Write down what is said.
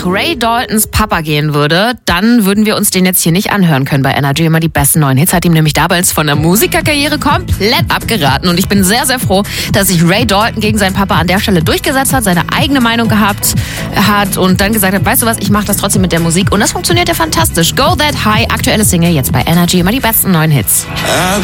Ray Daltons Papa gehen würde, dann würden wir uns den jetzt hier nicht anhören können bei Energy. Immer die besten neuen Hits. Hat ihm nämlich damals von der Musikerkarriere komplett abgeraten. Und ich bin sehr, sehr froh, dass sich Ray Dalton gegen seinen Papa an der Stelle durchgesetzt hat, seine eigene Meinung gehabt hat und dann gesagt hat, weißt du was, ich mache das trotzdem mit der Musik. Und das funktioniert ja fantastisch. Go That High, aktuelle Single jetzt bei Energy. Immer die besten neuen Hits.